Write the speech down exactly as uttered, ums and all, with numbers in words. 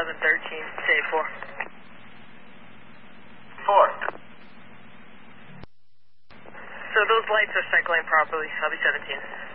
eleven thirteen, say four. Four. So those lights are cycling properly. I'll be seventeen.